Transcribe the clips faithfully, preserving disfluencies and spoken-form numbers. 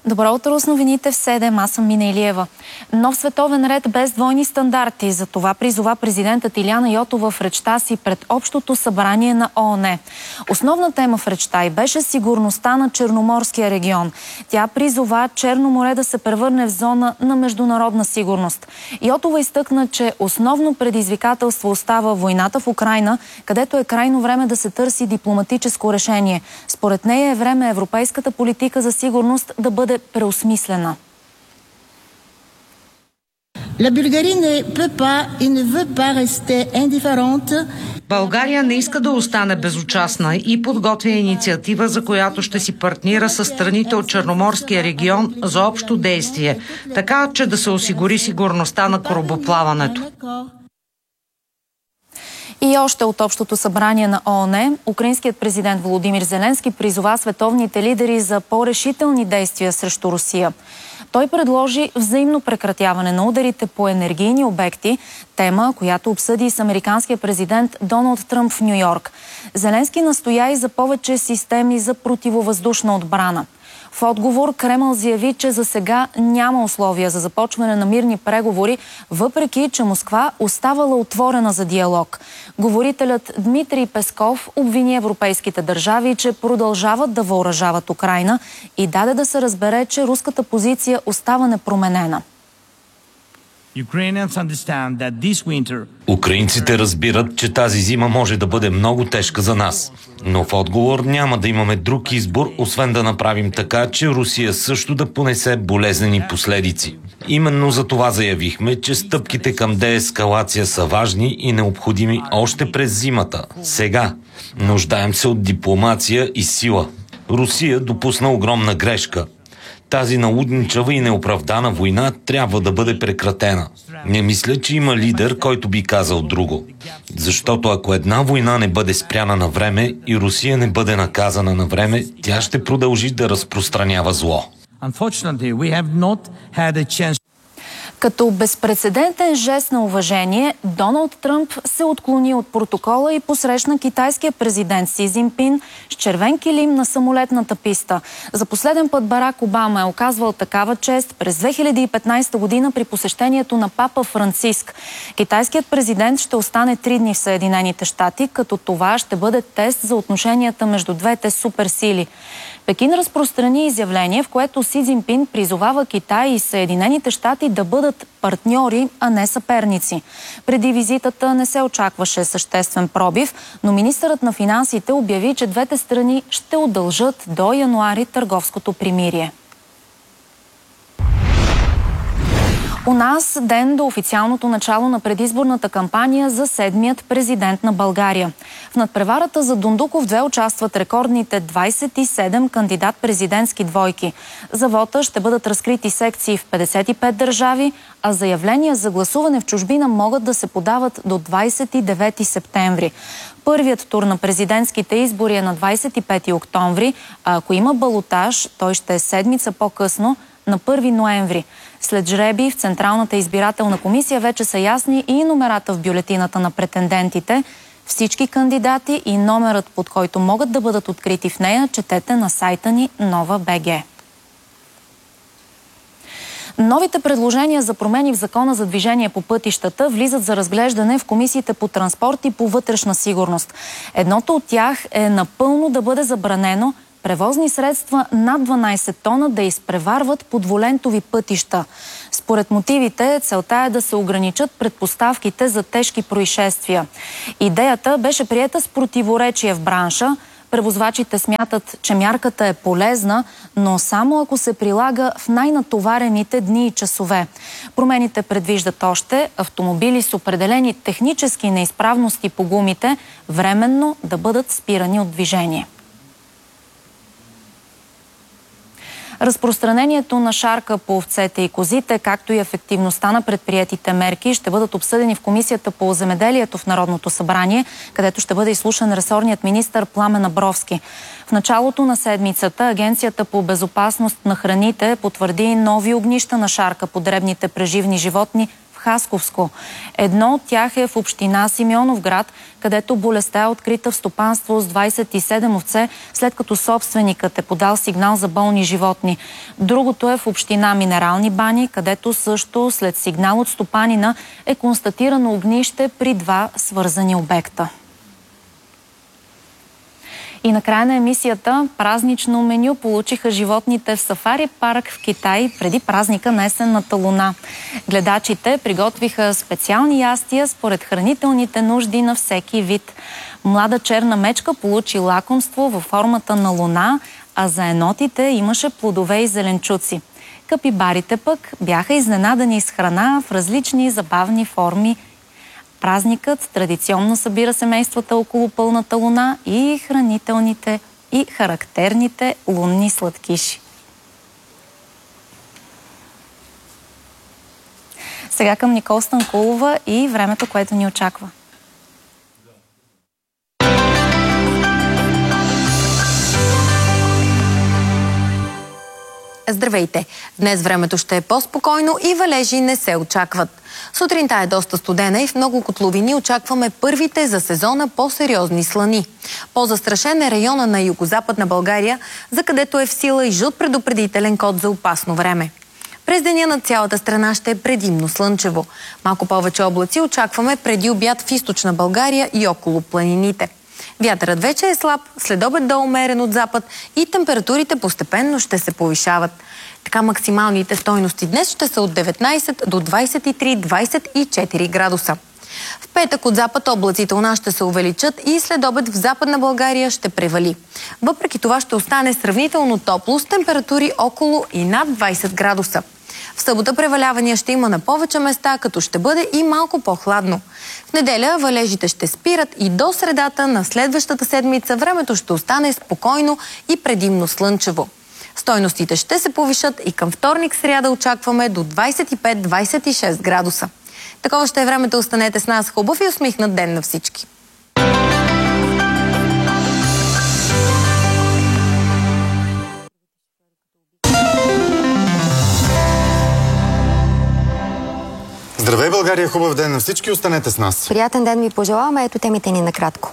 Добро утро с новините в седем. Аз съм Мина Илиева. Нов световен ред без двойни стандарти. За това призова президентът Илияна Йотова в речта си пред Общото събрание на ООН. Основна тема в речта й беше сигурността на Черноморския регион. Тя призова Черно море да се превърне в зона на международна сигурност. Йотова изтъкна, че основно предизвикателство остава войната в Украйна, където е крайно време да се търси дипломатическо решение. Според нея е време европейската политика за сигурност да бъде преосмислена. България не иска да остане безучастна и подготвя инициатива, за която ще си партнира с страните от Черноморския регион за общо действие, така че да се осигури сигурността на корабоплаването. И още от Общото събрание на ООН, украинският президент Володимир Зеленски призова световните лидери за по-решителни действия срещу Русия. Той предложи взаимно прекратяване на ударите по енергийни обекти, тема, която обсъди с американския президент Доналд Тръмп в Ню Йорк. Зеленски настоя и за повече системи за противовъздушна отбрана. В отговор Кремъл заяви, че за сега няма условия за започване на мирни преговори, въпреки че Москва оставала отворена за диалог. Говорителят Дмитрий Песков обвини европейските държави, че продължават да въоръжават Украйна и даде да се разбере, че руската позиция остава непроменена. Украинците разбират, че тази зима може да бъде много тежка за нас. Но в отговор няма да имаме друг избор, освен да направим така, че Русия също да понесе болезнени последици. Именно за това заявихме, че стъпките към деескалация са важни и необходими още през зимата. Сега нуждаем се от дипломация и сила. Русия допусна огромна грешка. Тази налудничава и неоправдана война трябва да бъде прекратена. Не мисля, че има лидер, който би казал друго. Защото ако една война не бъде спряна на време и Русия не бъде наказана на време, тя ще продължи да разпространява зло. Като безпрецедентен жест на уважение, Доналд Тръмп се отклони от протокола и посрещна китайския президент Си Цзинпин с червен килим на самолетната писта. За последен път Барак Обама е оказвал такава чест през две хиляди и петнадесета година при посещението на папа Франциск. Китайският президент ще остане три дни в Съединените щати, като това ще бъде тест за отношенията между двете суперсили. Пекин разпространи изявление, в което Си Цзинпин призовава Китай и Съединените щати да бъдат партньори, а не съперници. Преди визитата не се очакваше съществен пробив, но министърът на финансите обяви, че двете страни ще удължат до януари търговското примирие. У нас ден до официалното начало на предизборната кампания за седмият президент на България. В надпреварата за Дондуков две участват рекордните двадесет и седем кандидат-президентски двойки. За вота ще бъдат разкрити секции в петдесет и пет държави, а заявления за гласуване в чужбина могат да се подават до двадесет и девети септември. Първият тур на президентските избори е на двадесет и пети октомври, а ако има балотаж, той ще е седмица по-късно, на първи ноември. След жреби в Централната избирателна комисия вече са ясни и номерата в бюлетината на претендентите. Всички кандидати и номерът, под който могат да бъдат открити в нея, четете на сайта ни Нова точка би джи. Новите предложения за промени в Закона за движение по пътищата влизат за разглеждане в комисиите по транспорт и по вътрешна сигурност. Едното от тях е напълно да бъде забранено превозни средства над дванадесет тона да изпреварват по двулентови пътища. Според мотивите, целта е да се ограничат предпоставките за тежки происшествия. Идеята беше приета с противоречие в бранша. Превозвачите смятат, че мярката е полезна, но само ако се прилага в най-натоварените дни и часове. Промените предвиждат още автомобили с определени технически неизправности по гумите временно да бъдат спирани от движение. Разпространението на шарка по овцете и козите, както и ефективността на предприетите мерки ще бъдат обсъдени в Комисията по земеделието в Народното събрание, където ще бъде изслушан ресорният министър Пламен Абровски. В началото на седмицата Агенцията по безопасност на храните потвърди нови огнища на шарка по дребните преживни животни в Хасковско. Едно от тях е в община Симеоновград, където болестта е открита в стопанство с двадесет и седем овце, след като собственикът е подал сигнал за болни животни. Другото е в община Минерални бани, където също след сигнал от стопанина е констатирано огнище при два свързани обекта. И накрая на емисията празнично меню получиха животните в сафари парк в Китай преди празника на есенната луна. Гледачите приготвиха специални ястия според хранителните нужди на всеки вид. Млада черна мечка получи лакомство във формата на луна, а за енотите имаше плодове и зеленчуци. Капибарите пък бяха изненадани с храна в различни забавни форми. Празникът традиционно събира семействата около пълната луна и хранителните и характерните лунни сладкиши. Сега към Никол Станкулова и времето, което ни очаква. Здравейте! Днес времето ще е по-спокойно и валежи не се очакват. Сутринта е доста студена и в много котловини очакваме първите за сезона по-сериозни слани. По-застрашен е района на югозападна България, за където е в сила и жълт предупредителен код за опасно време. През деня на цялата страна ще е предимно слънчево. Малко повече облаци очакваме преди обяд в източна България и около планините. Вятърът вече е слаб, следобед до умерен от запад и температурите постепенно ще се повишават. Така максималните стойности днес ще са от деветнадесет до двадесет и три до двадесет и четири градуса. В петък от запад облаците у нас ще се увеличат и следобед в западна България ще превали. Въпреки това ще остане сравнително топло с температури около и над двадесет градуса. В събота превалявания ще има на повече места, като ще бъде и малко по-хладно. В неделя валежите ще спират и до средата на следващата седмица времето ще остане спокойно и предимно слънчево. Стойностите ще се повишат и към вторник сряда очакваме до двадесет и пет до двадесет и шест градуса. Такова ще е времето, останете с нас. Хубав и усмихнат ден на всички! Здравей, България! Хубав ден на всички! Останете с нас! Приятен ден ви пожелаваме. Ето темите ни накратко.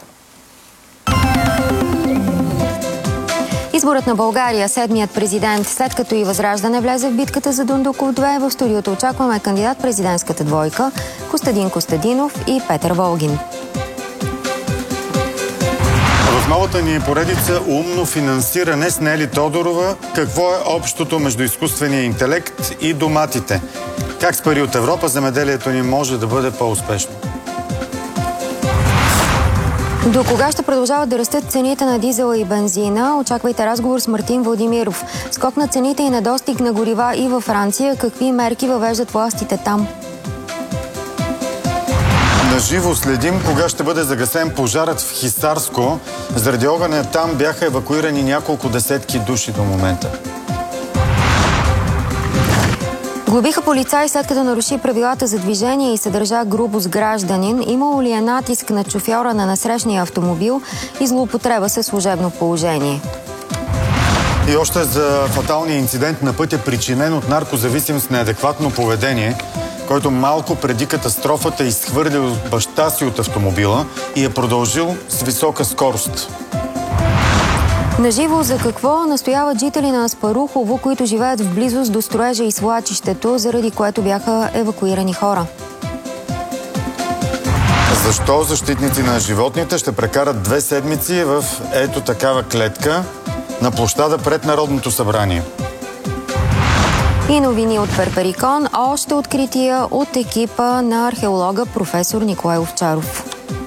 Изборът на България, седмият президент, след като и Възраждане влезе в битката за Дондуков две, в студиото очакваме кандидат-президентската двойка Костадин Костадинов и Петър Волгин. В новата ни поредица умно финансиране с Нели Тодорова, какво е общото между изкуствения интелект и доматите? Как с пари от Европа земеделието ни може да бъде по-успешно? До кога ще продължават да растат цените на дизела и бензина? Очаквайте разговор с Мартин Владимиров. Скок на цените и недостиг на горива и във Франция. Какви мерки въвеждат властите там? Наживо следим кога ще бъде загасен пожарът в Хисарско. Заради огъня там бяха евакуирани няколко десетки души до момента. Глобиха полицай, след като наруши правилата за движение и се държа грубо с гражданин. Имало ли е натиск на шофьора на насрещния автомобил и злоупотреба със служебно положение? И още за фаталния инцидент на пътя, причинен от наркозависим с неадекватно поведение, който малко преди катастрофата изхвърлил баща си от автомобила и е продължил с висока скорост. Наживо за какво настояват жители на Аспарухово, които живеят в близост до строежа и свлачището, заради което бяха евакуирани хора? Защо защитници на животните ще прекарат две седмици в ето такава клетка на площада пред Народното събрание? И новини от Перперикон, още открития от екипа на археолога професор Николай Овчаров.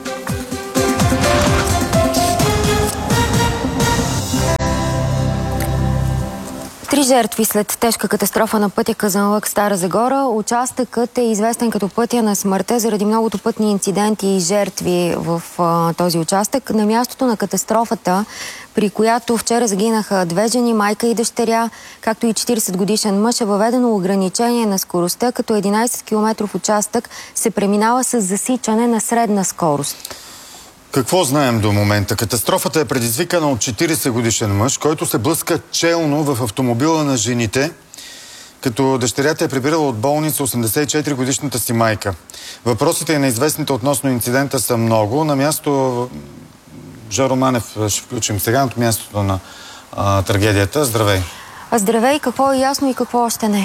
Три жертви след тежка катастрофа на пътя Казанлък – Стара Загора. Участъкът е известен като пътя на смъртта заради многото пътни инциденти и жертви в а, този участък. На мястото на катастрофата, при която вчера загинаха две жени, майка и дъщеря, както и четиридесет годишен мъж, е въведено ограничение на скоростта, като единадесет километров участък се преминава с засичане на средна скорост. Какво знаем до момента? Катастрофата е предизвикана от четиридесет годишен мъж, който се блъска челно в автомобила на жените, като дъщерята е прибирала от болница осемдесет и четири годишната си майка. Въпросите и неизвестните относно инцидента са много. На място Жоро Манев ще включим сега, на мястото на а, трагедията. Здравей! Здравей! Какво е ясно и какво още не е?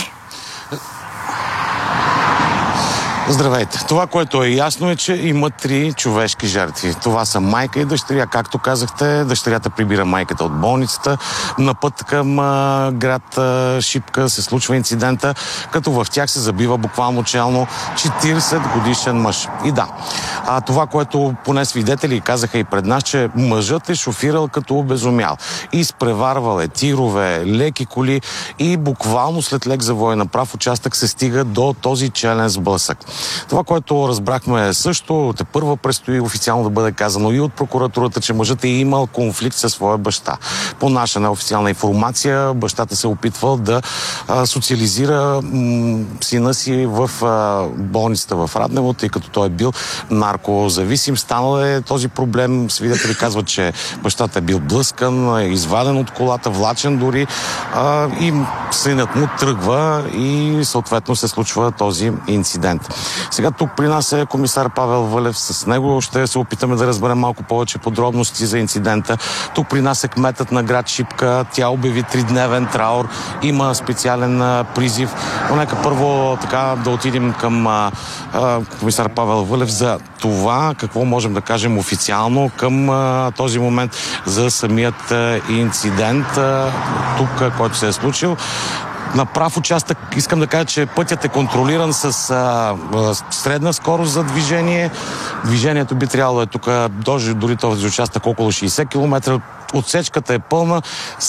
Здравейте! Това, което е ясно е, че има три човешки жертви. Това са майка и дъщеря. Както казахте, дъщерята прибира майката от болницата. На път към а, град а, Шипка се случва инцидента, като в тях се забива буквално челно четиридесет годишен мъж. И да, а, това, което поне свидетели казаха и пред нас, че мъжът е шофирал като обезумял. Изпреварвал е тирове, леки коли и буквално след лек завой на прав участък се стига до този челен сблъсък. Това, което разбрахме също, тепърва предстои официално да бъде казано и от прокуратурата, че мъжът е имал конфликт със своя баща. По наша неофициална информация, бащата се опитвал да а, социализира м, сина си в а, болницата в Раднево, тъй като той е бил наркозависим. Станал е този проблем. Свидетели казват, че бащата е бил блъскан, изваден от колата, влачен дори а, и синът му тръгва и съответно се случва този инцидент. Сега тук при нас е комисар Павел Вълев. С него ще се опитаме да разберем малко повече подробности за инцидента. Тук при нас е кметът на град Шипка. Тя обяви тридневен траур. Има специален а, призив. Но нека първо така да отидем към а, а, комисар Павел Вълев за това, какво можем да кажем официално към а, този момент за самият а, инцидент а, тук, а, който се е случил. На прав участък искам да кажа, че пътят е контролиран с а, а, средна скорост за движение. Движението би трябвало да е тук дори, дори този участък около шейсет километра. Отсечката е пълна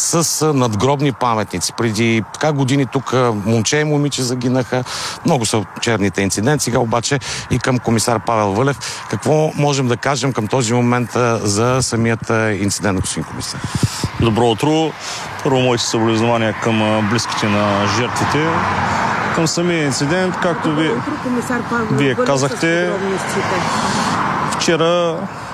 с а, надгробни паметници. Преди така години тук а, момче и момиче загинаха. Много са черните инциденти. Сега обаче и към комисар Павел Вълев. Какво можем да кажем към този момент а, за самият а, инцидент, господин комисар? Добро утро. Първо, моите съболезнования към близките на жертвите. Към самия инцидент, както ви, вие казахте, вчера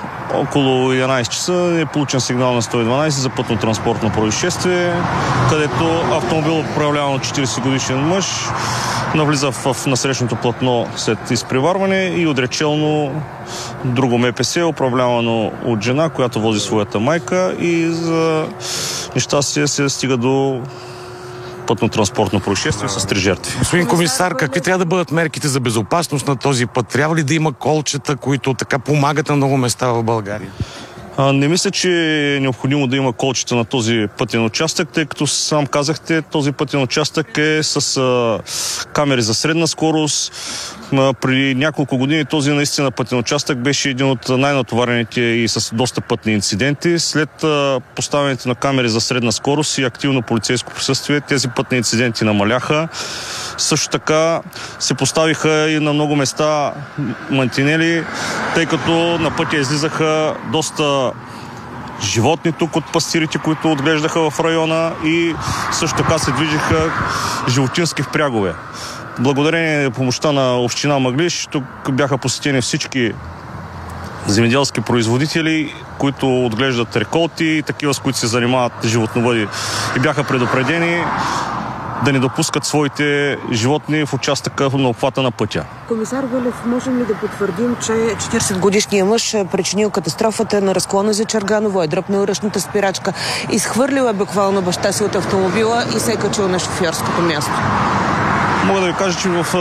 около единайсет часа е получен сигнал на сто и дванайсет за пътно-транспортно происшествие, където автомобил, управляван от четиридесет годишен мъж, навлиза в насрещното платно след изпреварване и удречелно друго МПС, управлявано от жена, която вози своята майка, и за нещастие се стига до пътно-транспортно происшествие с три жертви. Господин комисар, какви трябва да бъдат мерките за безопасност на този път? Трябва ли да има колчета, които така помагат на много места в България? А, не мисля, че е необходимо да има колчета на този пътен участък, тъй като сам казахте, този пътен участък е с а, камери за средна скорост. А, преди няколко години този наистина пътен участък беше един от най-натоварените и с доста пътни инциденти. След а, поставянето на камери за средна скорост и активно полицейско присъствие, тези пътни инциденти намаляха. Също така се поставиха и на много места мантинели, тъй като на пътя излизаха доста животни тук от пастирите, които отглеждаха в района, и също така се движиха животински впрягове. Благодарение на помощта на община Мъглиж, тук бяха посетени всички земеделски производители, които отглеждат реколти и такива, с които се занимават животновъди, и бяха предупредени да не допускат своите животни в участъка на обхвата на пътя. Комисар Вълев, можем ли да потвърдим, че четиридесетгодишният мъж е причинил катастрофата на разклона за Черганово, е дръпнал ръчната спирачка, изхвърлил е буквално баща си от автомобила и се е качил на шофьорското място? Мога да ви кажа, че в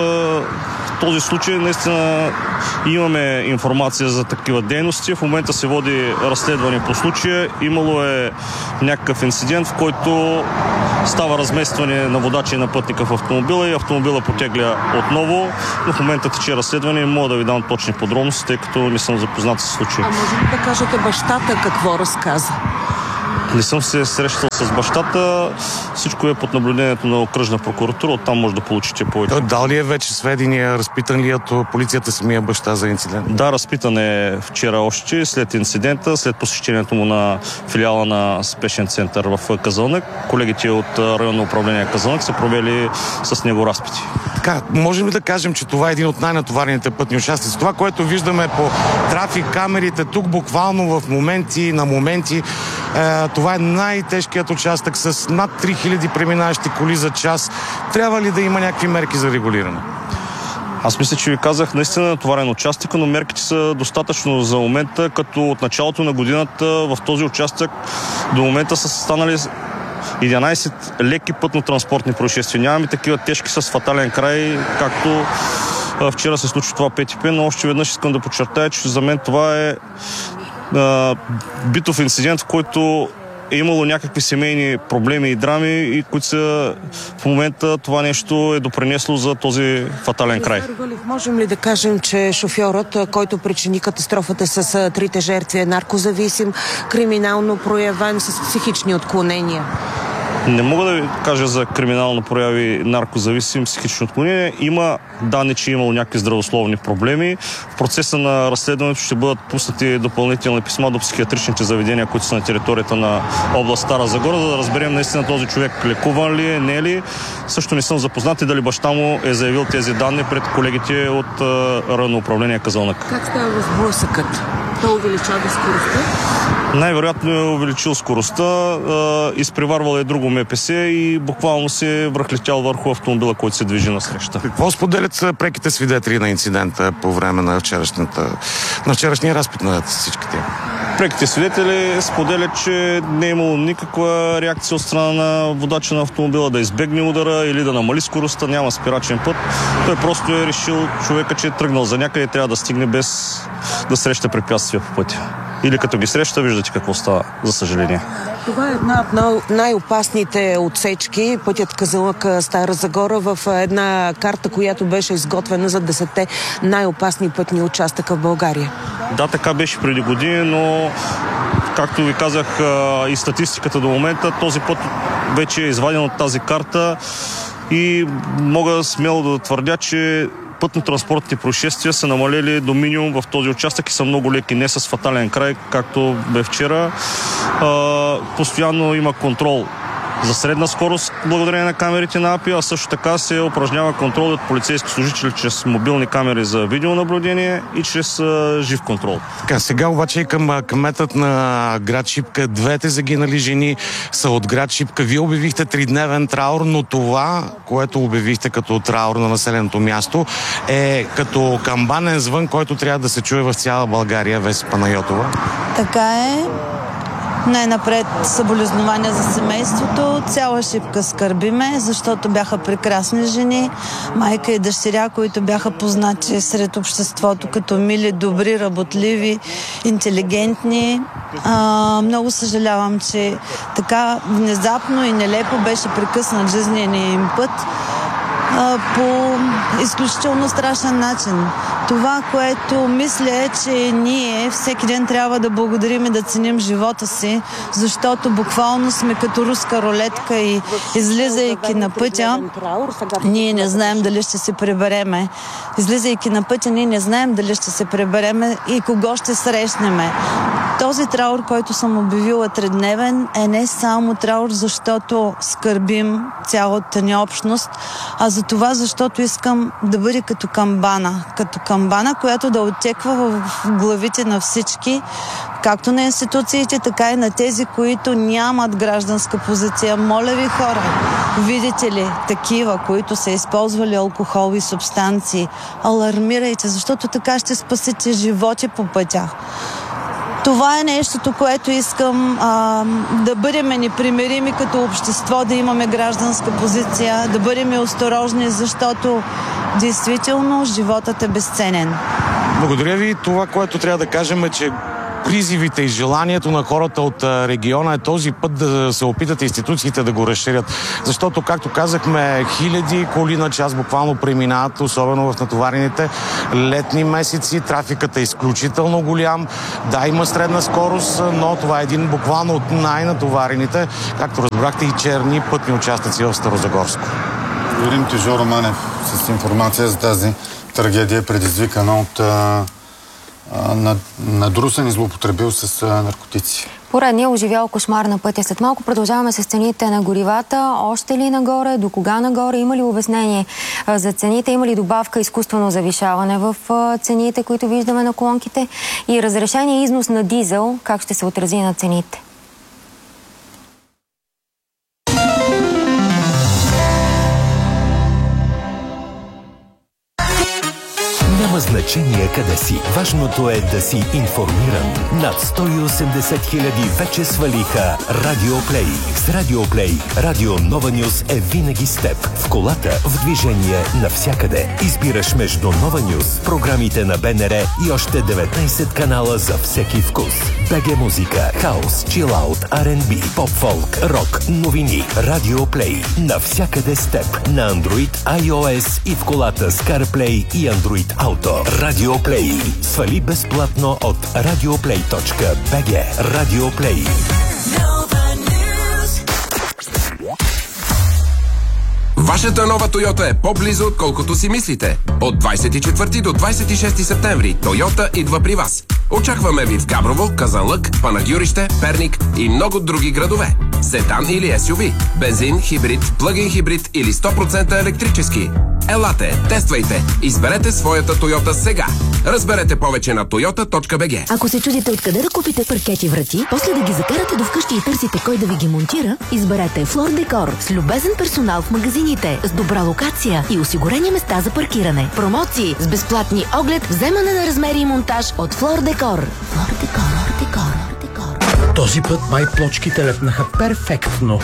този случай наистина имаме информация за такива дейности. В момента се води разследване по случая. Имало е някакъв инцидент, в който става разместване на водача и на пътника в автомобила и автомобила потегля отново. Но в момента тече разследване и мога да ви дам точни подробности, тъй като не съм запознат с случая. А може ли да кажете бащата какво разказа? Не съм се срещал с бащата. Всичко е под наблюдението на окръжна прокуратура. Оттам може да получите повече. Той дал ли е вече сведения, разпитан ли е от полицията самия баща за инцидент? Да, разпитан е вчера още, след инцидента, след посещението му на филиала на спешен център в Казанлък. Колегите от районно управление Казанлък са провели с него разпити. Така, можем ли да кажем, че това е един от най-натоварените пътни участъци? Това, което виждаме по трафик камерите тук, буквално в моменти, на моменти Е, това е най-тежкият участък с над три хиляди преминаващи коли за час. Трябва ли да има някакви мерки за регулиране? Аз мисля, че ви казах, наистина натоварен участък, но мерките са достатъчно за момента, като от началото на годината в този участък до момента са станали единайсет леки пътно-транспортни происшествия. Нямаме такива тежки с фатален край, както вчера се случи това Пе Те Пе, но още веднъж искам да подчертая, че за мен това е а, битов инцидент, в който е имало някакви семейни проблеми и драми, и които са в момента това нещо е допринесло за този фатален край. Можем ли да кажем, че шофьорът, който причини катастрофата с трите жертви, е наркозависим, криминално проявен, с психични отклонения? Не мога да ви кажа за криминално прояви наркозависим, психично отклонение. Има данни, че е имало някакви здравословни проблеми. В процеса на разследването ще бъдат пуснати допълнителни писма до психиатричните заведения, които са на територията на област Стара Загора, за да разберем наистина този човек лекуван ли е, не е ли. Също не съм запознат и дали баща му е заявил тези данни пред колегите от районно управление Казанлък. Как става сблъсъкът? Той увеличава скоростта? Най-вероятно е увеличил скоростта, изпреварвал е друго Ме Пе Се и буквално се е връхлетял върху автомобила, който се движи насреща. Какво споделят преките свидетели на инцидента по време на, на вчерашния разпит на всички тях? Преките свидетели споделят, че не е имало никаква реакция от страна на водача на автомобила да избегне удара или да намали скоростта, няма спирачен път. Той просто е решил човека, че е тръгнал за някъде и трябва да стигне без да среща препятствия по пътя. Или като ги среща, виждате какво става, за съжаление. Това е една от най-опасните отсечки, пътят Казанлък-Стара Загора, в една карта, която беше изготвена за десетте най-опасни пътни участъка в България. Да, така беше преди години, но както ви казах и статистиката до момента, този път вече е изваден от тази карта и мога смело да твърдя, че пътно-транспортните происшествия са намалели до минимум в този участък и са много леки, не с фатален край, както бе вчера. А, постоянно има контрол за средна скорост, благодарение на камерите на А Пи, а също така се упражнява контрол от полицейски служители чрез мобилни камери за видеонаблюдение и чрез а, жив контрол. Така, сега обаче и към кметът на град Шипка. Двете загинали жени са от град Шипка. Вие обявихте тридневен траур, но това, което обявихте като траур на населеното място, е като камбанен звън, който трябва да се чуе в цяла България. Веси Панайотова. Така е. Най-напред съболезнования за семейството. Цяла Шипка скърбиме, защото бяха прекрасни жени, майка и дъщеря, които бяха познати сред обществото като мили, добри, работливи, интелигентни. А, много съжалявам, че така внезапно и нелепо беше прекъснат жизнения им път а, по изключително страшен начин. Това, което мисля е, че ние всеки ден трябва да благодарим и да ценим живота си, защото буквално сме като руска рулетка и излизайки на пътя, ние не знаем дали ще се прибереме. Излизайки на пътя, ние не знаем дали ще се прибереме и кого ще срещнеме. Този траур, който съм обявила тридневен, е не само траур, защото скърбим цялата ни общност, а за това, защото искам да бъде като камбана. Като камбана, която да оттеква в главите на всички, както на институциите, така и на тези, които нямат гражданска позиция. Моля ви, хора, видите ли такива, които са използвали алкохол и субстанции, алармирайте, защото така ще спасите животи по пътя. Това е нещото, което искам а, да бъдем непримирими като общество, да имаме гражданска позиция, да бъдем осторожни, защото действително животът е безценен. Благодаря ви. Това, което трябва да кажем е, че призивите и желанието на хората от региона е този път да се опитат институциите да го разширят. Защото, както казахме, хиляди коли на час буквално преминават, особено в натоварените летни месеци. Трафикът е изключително голям. Да, има средна скорост, но това е един буквално от най-натоварените, както разбрахте, и черни пътни участъци в Старозагорско. Благодарим ти, Жоро Манев, с информация за тази трагедия, предизвикана от На, надрусен и злоупотребил с а, наркотици. Поредният оживял кошмар на пътя. След малко продължаваме с цените на горивата. Още ли нагоре? До кога нагоре? Има ли обяснение а, за цените? Има ли добавка изкуствено завишаване в а, цените, които виждаме на колонките? И разрешение износ на дизел, как ще се отрази на цените? значение къде си. Важното е да си информиран. Над сто и осемдесет хиляди вече свалиха Радио Плей. С Радио Плей, Радио Нова Нюз е винаги с теб. В колата, в движение, навсякъде. Избираш между Нова Нюз, програмите на БНР и още деветнайсет канала за всеки вкус. БГ музика, хаус, чилаут, Ар енд Би, поп-фолк, рок, новини. Радио Плей. Навсякъде с теб. На Android, iOS и в колата с CarPlay и Android Auto. Радио Плей. Свали безплатно от радиоплей точка би джи. Радио Плей. Вашата нова Тойота е по-близо, отколкото си мислите. От двайсет и четвърти до двайсет и шести септември Тойота идва при вас. Очакваме ви в Габрово, Казанлък, Панагюрище, Перник и много други градове. Седан или Ес Ю Ви, бензин, хибрид, плъгин хибрид или сто процента електрически. Елате, тествайте, изберете своята Тойота сега. Разберете повече на тойота точка би джи. Ако се чудите откъде да купите паркети врати, после да ги закарате до вкъщи и търсите кой да ви ги монтира, изберете Флор Декор с любезен персонал в магазините, с добра локация и осигурени места за паркиране. Промоции с безплатни оглед, вземане на размери и монтаж от Флор Декор. Флор Декор, Декор, Декор. Този път май плочките лепнаха перфектно.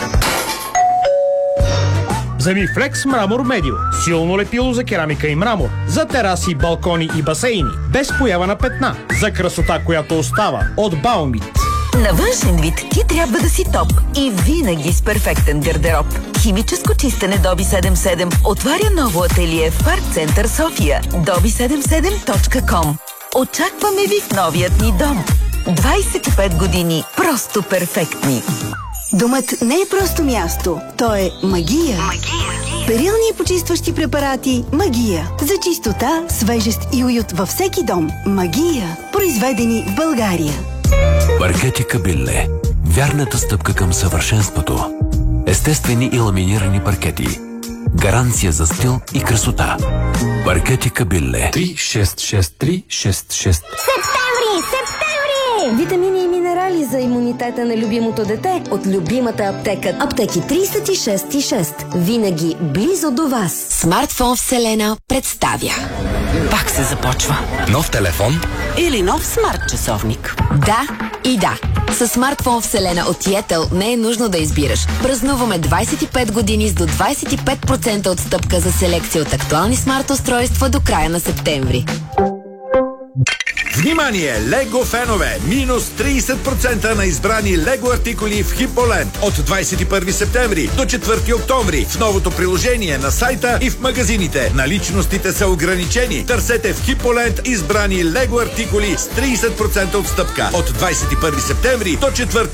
Вземи Флекс Мрамор Медио. Силно лепило за керамика и мрамор. За тераси, балкони и басейни. Без поява на петна. За красота, която остава. От Баумит. На външен вид ти трябва да си топ. И винаги с перфектен гардероб. Химическо чистене Доби седемдесет и седем отваря ново ателие в Парк Център София. доби седемдесет и седем точка ком. Очакваме ви в новият ни дом. двайсет и пет години. Просто перфектни. Домът не е просто място, то е магия. Магия. Перилни и почистващи препарати Магия. За чистота, свежест и уют във всеки дом. Магия. Произведени в България. Паркети Кабилле. Вярната стъпка към съвършенството. Естествени и ламинирани паркети. Гаранция за стил и красота. Паркети Кабилле. три шест шест три шест шест. Септември! Септември! Витамини и минерали за имунитета на любимото дете от любимата аптека. Аптеки трийсет и шест и шест. Винаги близо до вас. Смартфон Вселена представя. Пак се започва. Нов телефон или нов смарт часовник. Да и да. С смартфон Вселена от Йетел не е нужно да избираш. Празнуваме двайсет и пет години с до двайсет и пет процента отстъпка за селекция от актуални смарт устройства до края на септември. Внимание, Лего фенове! Минус трийсет процента на избрани Лего артикули в Хиполенд от двайсет и първи септември до четвърти октомври в новото приложение на сайта и в магазините. Наличностите са ограничени. Търсете в Хиполенд избрани Лего артикули с трийсет процента отстъпка от двайсет и първи септември до четвърти